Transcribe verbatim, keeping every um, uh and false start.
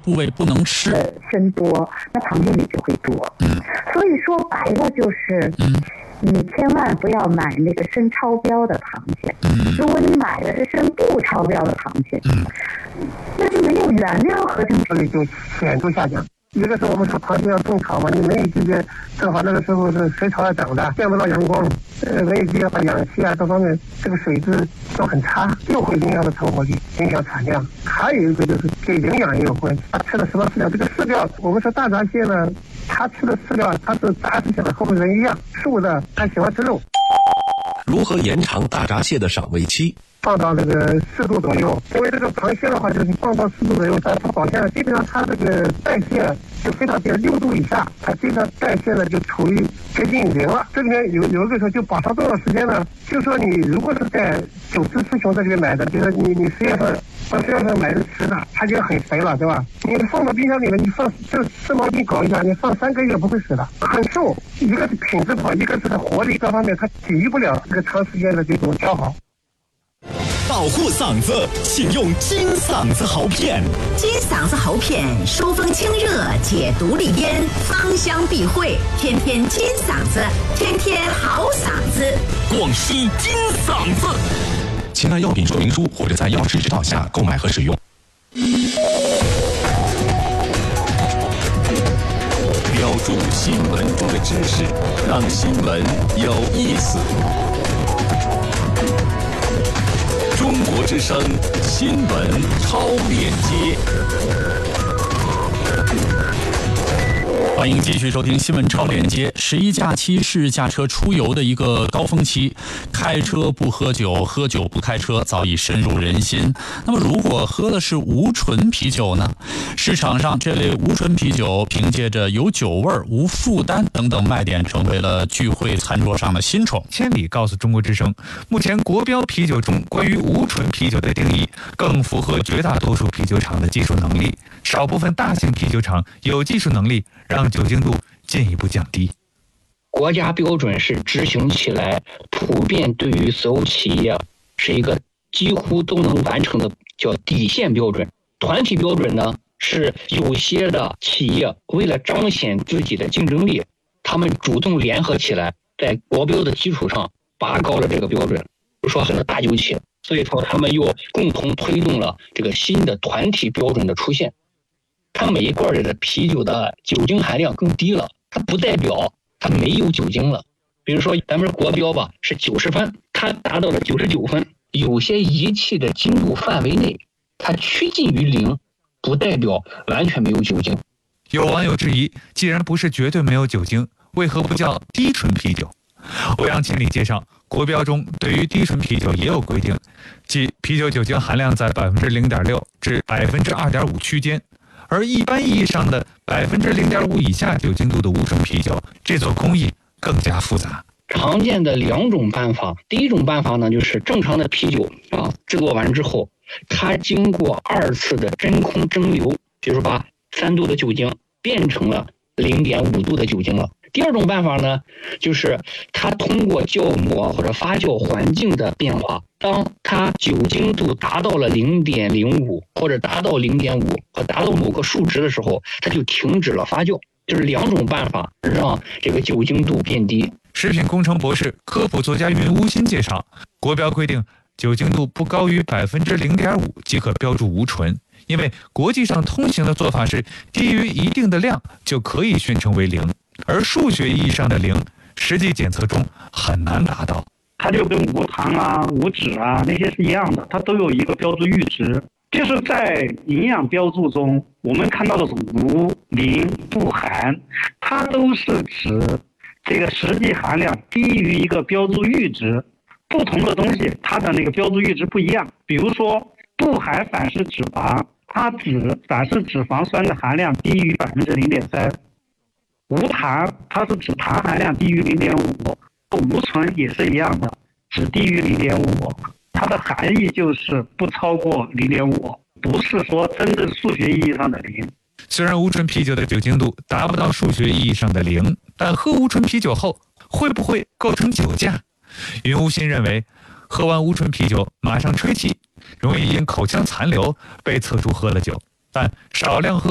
部位不能吃， 参多，那糖分里就会多。 嗯， 所以说白了就是， 嗯， 你千万不要买那个砷超标的螃蟹。 嗯， 如果你买的是砷不超标的螃蟹， 嗯， 那就没有原料合成所以就显著下降。一个是我们说螃蟹要种草嘛，你梅雨季节正好那个时候是水草要长的，见不到阳光，呃，梅雨季节把氧气啊各方面这个水质都很差，又会影响到成活率，影响产量。还有一个就是跟营养也有关系，它吃的什么饲料？这个饲料，我们说大闸蟹呢，它吃的饲料它是杂食性的，和我们人一样，素的它喜欢吃肉。 如何延长大闸蟹的赏味期？ 放到那个四度左右，因为这个螃蟹的话，就是放到四度左右，它它保鲜了，基本上它这个代谢就非常低，六度以下，它基本上代谢呢就处于接近零了。这里面有有一个说就保存多少时间呢？就说你如果是在九只雌雄这里面买的，比如说你你十月份到十月份买的吃的，它就很肥了，对吧？你放到冰箱里面，你放就四毛斤搞一下，你放三个月不会死的，很瘦。一个是品质不好，一个是它活力各方面它抵御不了这个长时间的这种消耗。 保护嗓子，请用金嗓子喉片。 金嗓子喉片收风清热，解毒利咽，芳香避秽，天天金嗓子，天天好嗓子。 广西金嗓子。 请按药品说明书或者在药师指导下购买和使用。 标注新闻中的知识，让新闻有意思。中国之声新闻超链接， 欢迎继续收听新闻超链接。十一假期是驾车出游的一个高峰期，开车不喝酒，喝酒不开车早已深入人心。那么如果喝的是无醇啤酒呢？市场上这类无醇啤酒凭借着有酒味、无负担等等卖点，成为了聚会餐桌上的新宠。 千里告诉中国之声，目前国标啤酒中关于无醇啤酒的定义更符合绝大多数啤酒厂的技术能力，少部分大型啤酒厂有技术能力让酒精度进一步降低。 国家标准是执行起来普遍对于所有企业是一个几乎都能完成的叫底线标准。团体标准呢，是有些的企业为了彰显自己的竞争力，他们主动联合起来，在国标的基础上拔高了这个标准。比如说很多大酒企，所以说他们又共同推动了这个新的团体标准的出现。它每一罐的啤酒的酒精含量更低了，它不代表它没有酒精了。比如说咱们国标吧是九十分，它达到了九十九分，有些仪器的精度范围内，它趋近于零，不代表完全没有酒精。 有网友质疑，既然不是绝对没有酒精，为何不叫低醇啤酒？欧阳千里介绍，国标中对于低醇啤酒也有规定，即啤酒酒精含量在 百分之零点六 至 百分之二点五 区间。而一般意义上的 百分之零点五 以下酒精度的无醇啤酒，这做工艺更加复杂。 常见的两种办法，第一种办法呢，就是正常的啤酒啊，制作完之后，它经过二次的真空蒸馏，就是把三度的酒精变成了 零点五 度的酒精了。第二种办法呢，就是它通过酵母或者发酵环境的变化，当它酒精度达到了 零点零五 或者达到 零点五 和达到某个数值的时候，它就停止了发酵。就是两种办法让这个酒精度变低。 食品工程博士、科普作家云无心介绍，国标规定酒精度不高于 百分之零点五 即可标注无醇，因为国际上通行的做法是低于一定的量就可以宣称为零。而数学意义上的零，实际检测中很难达到。 它就跟无糖啊、无脂啊那些是一样的，它都有一个标注阈值。就是在营养标注中，我们看到的是无、零、不含，它都是指这个实际含量低于一个标注阈值。不同的东西，它的那个标注阈值不一样。比如说，不含反式脂肪，它指反式脂肪酸的含量低于 百分之零点三。无糖，它是指糖含量低于 零点五， 无醇也是一样的，只低于 零点五， 它的含义就是不超过 零点五， 不是说真正数学意义上的零。 虽然无醇啤酒的酒精度达不到数学意义上的零，但喝无醇啤酒后会不会构成酒驾？云无心认为，喝完无醇啤酒马上吹气，容易因口腔残留被测出喝了酒，但少量喝